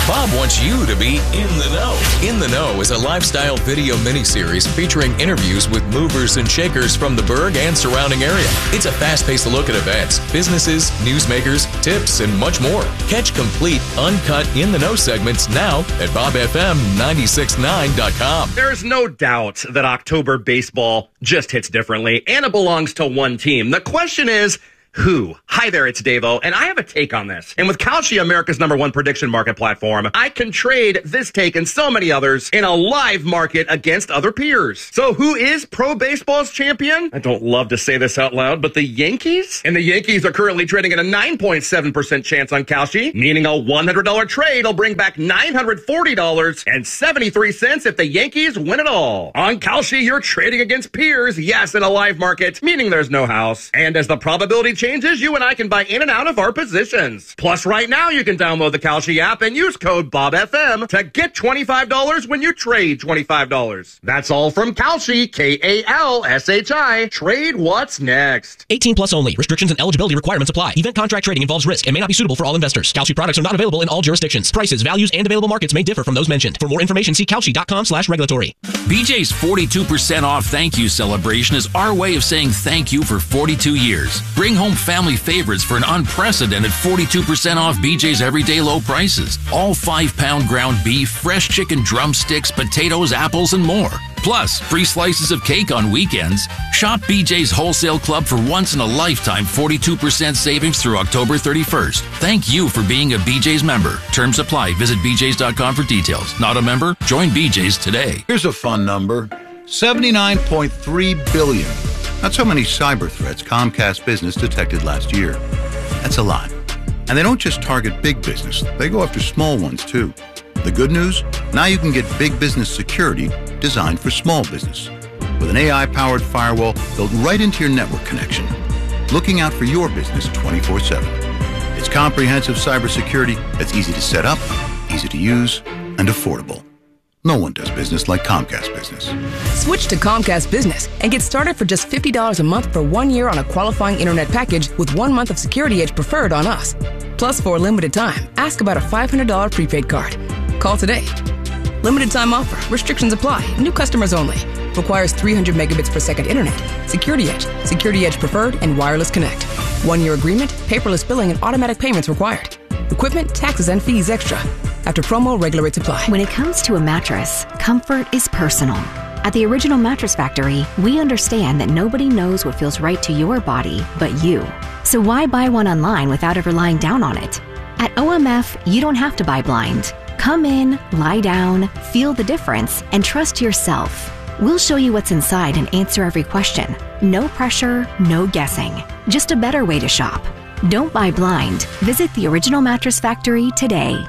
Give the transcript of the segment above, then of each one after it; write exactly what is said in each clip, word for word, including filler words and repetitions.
Bob wants you to be in the know. In the Know is a lifestyle video miniseries featuring interviews with movers and shakers from the Berg and surrounding area. It's a fast-paced look at events, businesses, newsmakers, tips, and much more. Catch complete, uncut In the Know segments now at bob f m nine six nine dot com. There's no doubt that October baseball just hits differently, and it belongs to one team. The question is, who? Hi there, it's Davo, and I have a take on this. And with Kalshi, America's number one prediction market platform, I can trade this take and so many others in a live market against other peers. So who is pro baseball's champion? I don't love to say this out loud, but the Yankees? And the Yankees are currently trading at a nine point seven percent chance on Kalshi, meaning a one hundred dollars trade will bring back nine hundred forty dollars and seventy-three cents if the Yankees win it all. On Kalshi, you're trading against peers, yes, in a live market, meaning there's no house. And as the probability changes, you and I can buy in and out of our positions. Plus, right now, you can download the Kalshi app and use code Bob F M to get twenty-five dollars when you trade twenty-five dollars. That's all from Kalshi, K A L S H I. Trade what's next. eighteen plus only. Restrictions and eligibility requirements apply. Event contract trading involves risk and may not be suitable for all investors. Kalshi products are not available in all jurisdictions. Prices, values, and available markets may differ from those mentioned. For more information, see kalshi.com slash regulatory. B J's forty-two percent off thank you celebration is our way of saying thank you for forty-two years. Bring home family favorites for an unprecedented forty-two percent off B J's everyday low prices. All five-pound ground beef, fresh chicken drumsticks, potatoes, apples, and more. Plus, free slices of cake on weekends. Shop B J's Wholesale Club for once-in-a-lifetime forty-two percent savings through October thirty-first. Thank you for being a B J's member. Terms apply. Visit b j's dot com for details. Not a member? Join B J's today. Here's a fun number. seventy-nine point three billion. That's how many cyber threats Comcast Business detected last year. That's a lot. And they don't just target big business. They go after small ones, too. The good news? Now you can get big business security designed for small business with an A I-powered firewall built right into your network connection, looking out for your business twenty-four seven. It's comprehensive cybersecurity that's easy to set up, easy to use, and affordable. No one does business like Comcast Business. Switch to Comcast Business and get started for just fifty dollars a month for one year on a qualifying internet package with one month of Security Edge Preferred on us. Plus, for a limited time, ask about a five hundred dollars prepaid card. Call today. Limited time offer. Restrictions apply. New customers only. Requires three hundred megabits per second internet. Security Edge, Security Edge Preferred, and Wireless Connect. One-year agreement, paperless billing, and automatic payments required. Equipment, taxes, and fees extra. After promo, regular rates apply. When it comes to a mattress, comfort is personal. At the Original Mattress Factory, we understand that nobody knows what feels right to your body but you. So why buy one online without ever lying down on it? At O M F, you don't have to buy blind. Come in, lie down, feel the difference, and trust yourself. We'll show you what's inside and answer every question. No pressure, no guessing. Just a better way to shop. Don't buy blind. Visit the Original Mattress Factory today.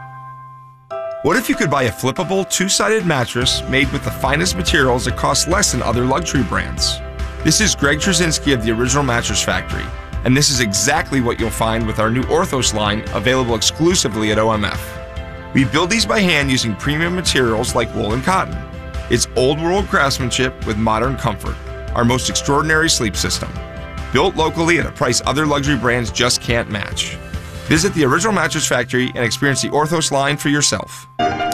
What if you could buy a flippable, two-sided mattress made with the finest materials that cost less than other luxury brands? This is Greg Trzynski of the Original Mattress Factory, and this is exactly what you'll find with our new Orthos line available exclusively at O M F. We build these by hand using premium materials like wool and cotton. It's old-world craftsmanship with modern comfort, our most extraordinary sleep system. Built locally at a price other luxury brands just can't match. Visit the Original Mattress Factory and experience the Orthos line for yourself.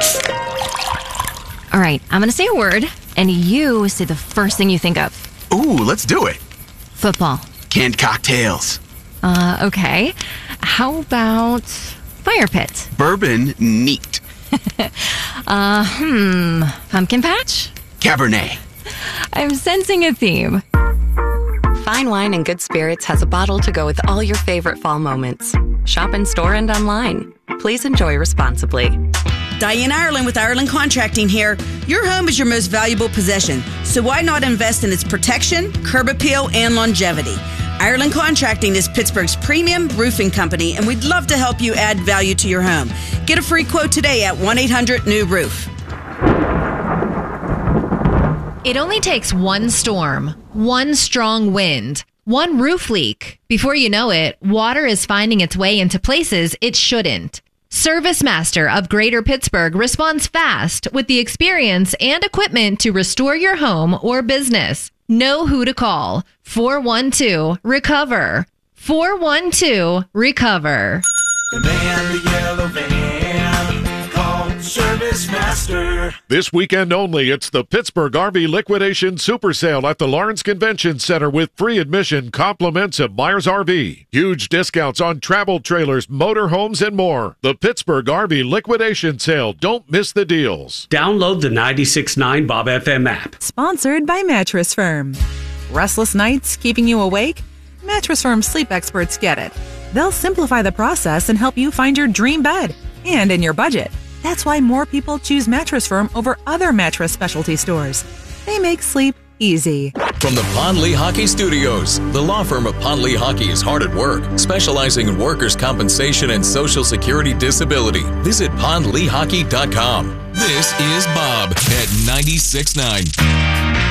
All right, I'm going to say a word, and you say the first thing you think of. Ooh, let's do it. Football. Canned cocktails. Uh, okay. How about fire pit? Bourbon neat. uh, hmm. Pumpkin patch? Cabernet. I'm sensing a theme. Fine Wine and Good Spirits has a bottle to go with all your favorite fall moments. Shop in store and online. Please enjoy responsibly. Diane Ireland with Ireland Contracting here. Your home is your most valuable possession, so why not invest in its protection, curb appeal, and longevity? Ireland Contracting is Pittsburgh's premium roofing company, and we'd love to help you add value to your home. Get a free quote today at one eight hundred new roof. It only takes one storm, one strong wind, one roof leak. Before you know it, water is finding its way into places it shouldn't. Service Master of Greater Pittsburgh responds fast with the experience and equipment to restore your home or business. Know who to call. four one two, recover. four one two, recover. The van, the yellow van, more. This weekend only, it's the Pittsburgh R V Liquidation Super Sale at the Lawrence Convention Center with free admission, compliments at Myers R V. Huge discounts on travel trailers, motorhomes, and more. The Pittsburgh R V Liquidation Sale. Don't miss the deals. Download the ninety-six point nine Bob F M app. Sponsored by Mattress Firm. Restless nights keeping you awake? Mattress Firm sleep experts get it. They'll simplify the process and help you find your dream bed and in your budget. That's why more people choose Mattress Firm over other mattress specialty stores. They make sleep easy. From the Pond Lee Hockey Studios, the law firm of Pond Lee Hockey is hard at work, specializing in workers' compensation and Social Security disability. Visit pond lee hockey dot com. This is Bob at ninety-six point nine.